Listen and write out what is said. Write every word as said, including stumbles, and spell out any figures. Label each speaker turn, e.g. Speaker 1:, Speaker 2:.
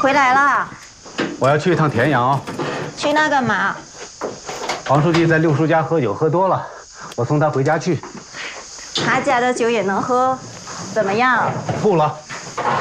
Speaker 1: 回来啦？
Speaker 2: 我要去一趟田阳。
Speaker 1: 去那干嘛？
Speaker 2: 黄书记在六叔家喝酒，喝多了，我送他回家去。
Speaker 1: 他家的酒也能喝，怎么样？
Speaker 2: 不了。